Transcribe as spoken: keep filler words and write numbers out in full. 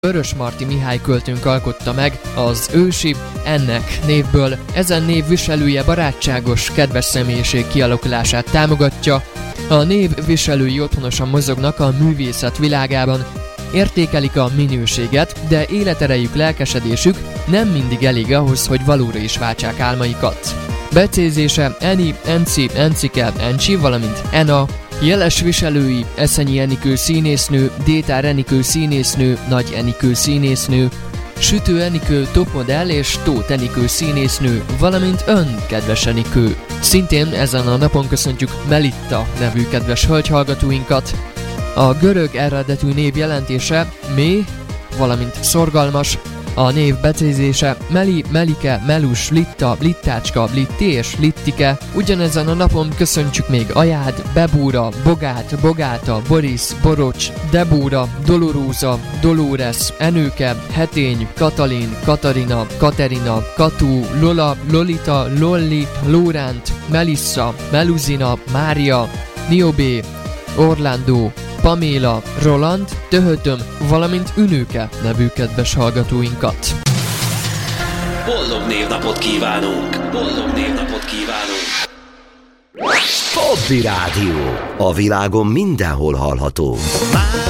Vörösmarty Mihály költőnk alkotta meg az ősi Ennek névből. Ezen név viselője barátságos, kedves személyiség kialakulását támogatja. A név viselői otthonosan mozognak a művészet világában, értékelik a minőséget, de életerejük, lelkesedésük nem mindig elég ahhoz, hogy valóra is váltsák álmaikat. Becézése Eni, Enci, Encike, Encsi, valamint Ena. Jeles viselői Eszenyi Enikő színésznő, Détár Enikő színésznő, Nagy Enikő színésznő, Sütő Enikő topmodell és Tóth Enikő színésznő, valamint ön, kedves Enikő. Szintén ezen a napon köszöntjük Melitta nevű kedves hölgyhallgatóinkat. A görög eredetű név jelentése méh, valamint szorgalmas. A név becézése Meli, Melike, Melus, Litta, Littácska, Litti és Littike. Ugyanezen a napon köszöntjük még Ajád, Bebúra, Bogát, Bogáta, Boris, Borocs, Debúra, Doloróza, Dolores, Enőke, Hetény, Katalin, Katarina, Katerina, Katú, Lola, Lolita, Lolli, Lóránt, Melissa, Meluzina, Mária, Niobé, Orlando, Paméla, Roland, Töhötöm, valamint Ünőke nevű kedves hallgatóinkat. Boldog névnapot kívánunk! Boldog névnapot kívánunk! Hobby Rádió. A világon mindenhol hallható.